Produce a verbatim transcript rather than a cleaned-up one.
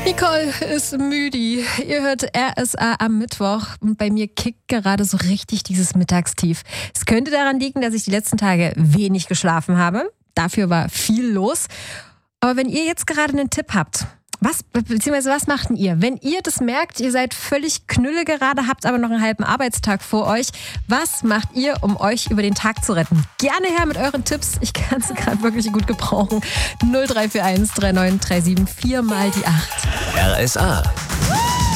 Nicole ist müde. Ihr hört R S A am Mittwoch und bei mir kickt gerade so richtig dieses Mittagstief. Es könnte daran liegen, dass ich die letzten Tage wenig geschlafen habe. Dafür war viel los. Aber wenn ihr jetzt gerade einen Tipp habt, was, beziehungsweise was macht denn ihr? Wenn ihr das merkt, ihr seid völlig knülle gerade, habt aber noch einen halben Arbeitstag vor euch, was macht ihr, um euch über den Tag zu retten? Gerne her mit euren Tipps. Ich kann sie gerade wirklich gut gebrauchen. null drei vier eins drei neun drei sieben vier mal die acht. R S A.